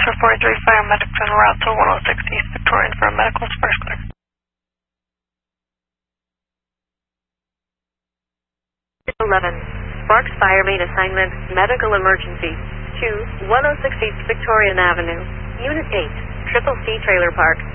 for 43 paramedics en route to 106 East Victorian for a medical first clear. 11. Sparks Fire Main Assignment, Medical Emergency, to 106 East Victorian Avenue, Unit 8, Triple C Trailer Park.